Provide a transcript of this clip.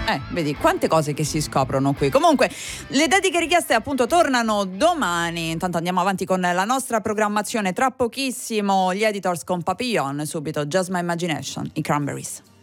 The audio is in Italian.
Vedi quante cose che si scoprono qui. Comunque le dediche richieste appunto tornano domani. Intanto andiamo avanti con la nostra programmazione. Tra pochissimo gli Editors con Papillon, subito Just My Imagination, i Cranberries.